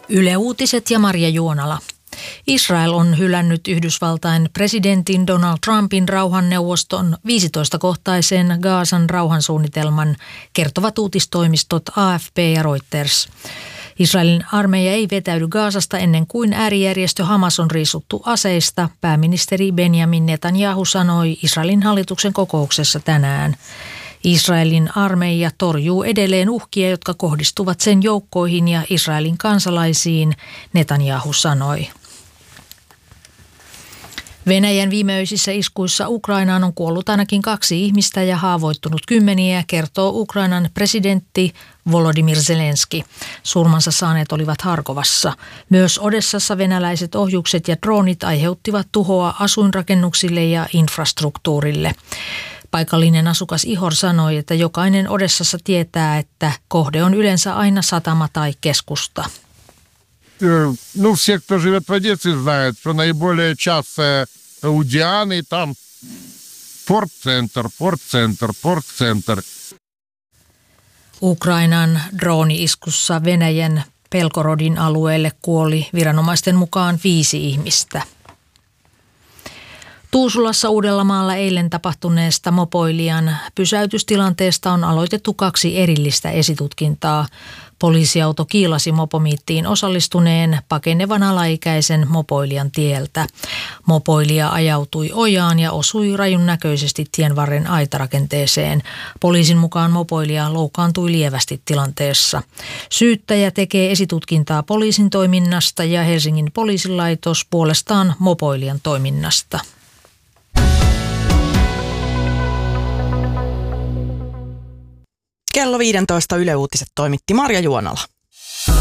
Yle Uutiset ja Marja Juonala. Israel on hylännyt Yhdysvaltain presidentin Donald Trumpin rauhanneuvoston 15-kohtaisen Gazan rauhansuunnitelman, kertovat uutistoimistot AFP ja Reuters. Israelin armeija ei vetäydy Gazasta ennen kuin äärijärjestö Hamas on riisuttu aseista, pääministeri Benjamin Netanyahu sanoi Israelin hallituksen kokouksessa tänään. Israelin armeija torjuu edelleen uhkia, jotka kohdistuvat sen joukkoihin ja Israelin kansalaisiin, Netanyahu sanoi. Venäjän viimeisissä iskuissa Ukrainaan on kuollut ainakin 2 ihmistä ja haavoittunut 10, kertoo Ukrainan presidentti Volodymyr Zelenski. Surmansa saaneet olivat Harkovassa. Myös Odessassa venäläiset ohjukset ja droonit aiheuttivat tuhoa asuinrakennuksille ja infrastruktuurille. Paikallinen asukas Ihor sanoi, että jokainen Odessassa tietää, että kohde on yleensä aina satama tai keskusta. Все, кто живет в Одессе, знают, что наиболее частое у Дианы там порт-центр. Ukrainan drooni-iskussa Venäjän Pelgorodin alueelle kuoli viranomaisten mukaan 5 ihmistä. Tuusulassa Uudellamaalla eilen tapahtuneesta mopoilijan pysäytystilanteesta on aloitettu 2 erillistä esitutkintaa. Poliisiauto kiilasi mopomiittiin osallistuneen pakenevan alaikäisen mopoilijan tieltä. Mopoilija ajautui ojaan ja osui rajun näköisesti tienvarren aitarakenteeseen. Poliisin mukaan mopoilija loukkaantui lievästi tilanteessa. Syyttäjä tekee esitutkintaa poliisin toiminnasta ja Helsingin poliisilaitos puolestaan mopoilijan toiminnasta. Kello 15 Yle Uutiset toimitti Marja Juonala.